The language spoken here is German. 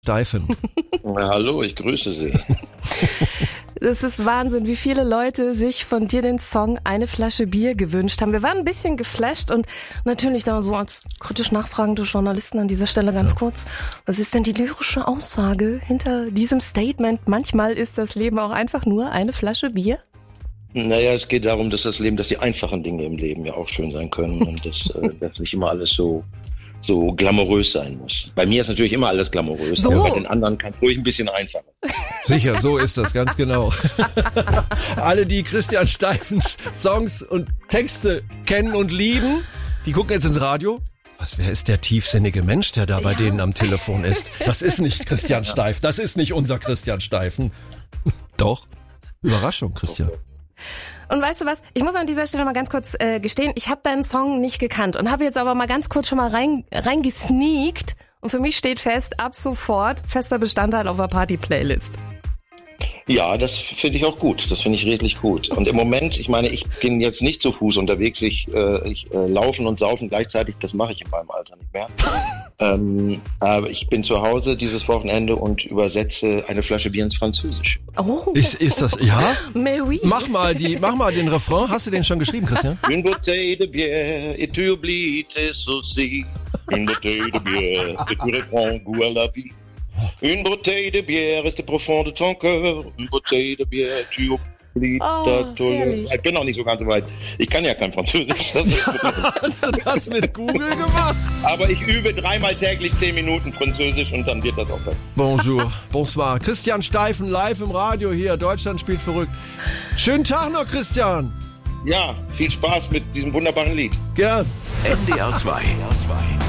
Steifen. Ja, hallo, ich grüße Sie. Es ist Wahnsinn, wie viele Leute sich von dir den Song Eine Flasche Bier gewünscht haben. Wir waren ein bisschen geflasht und natürlich da so als kritisch nachfragende Journalisten an dieser Stelle ganz kurz. Was ist denn die lyrische Aussage hinter diesem Statement? Manchmal ist das Leben auch einfach nur eine Flasche Bier. Naja, es geht darum, dass die einfachen Dinge im Leben ja auch schön sein können und dass nicht immer alles so glamourös sein muss. Bei mir ist natürlich immer alles glamourös, so. Aber bei den anderen kann es ruhig ein bisschen einfacher. Sicher, so ist das, ganz genau. Alle, die Christian Steifens Songs und Texte kennen und lieben, die gucken jetzt ins Radio. Wer ist der tiefsinnige Mensch, der da bei denen am Telefon ist? Das ist nicht Christian Steif, das ist nicht unser Christian Steifen. Doch. Überraschung, Christian. Und weißt du was? Ich muss an dieser Stelle mal ganz kurz gestehen, ich habe deinen Song nicht gekannt und habe jetzt aber mal ganz kurz schon mal reingesneakt. Und für mich steht fest, ab sofort fester Bestandteil auf der Party-Playlist. Ja, das finde ich auch gut. Das finde ich redlich gut. Und im Moment, ich meine, ich bin jetzt nicht zu Fuß unterwegs. Ich laufen und saufen gleichzeitig, das mache ich in meinem Alter nicht mehr. Aber ich bin zu Hause dieses Wochenende und übersetze eine Flasche Bier ins Französische. Oh. Ist das, ja? Mais oui. Mach mal den Refrain. Hast du den schon geschrieben, Christian? Une bouteille de bière et tu oublies tes soucis. Une bouteille de bière et tu reprends goût à la vie. Une bouteille de bière reste profond de ton cœur. Une bouteille de bière, tu oublies ta douleur. Ich bin noch nicht so ganz so weit. Ich kann ja kein Französisch. Hast du das mit Google gemacht? Aber ich übe 3-mal täglich 10 Minuten Französisch und dann wird das auch besser. Bonjour, bonsoir. Christian Steifen live im Radio hier. Deutschland spielt verrückt. Schönen Tag noch, Christian. Ja, viel Spaß mit diesem wunderbaren Lied. Gern. NDR 2.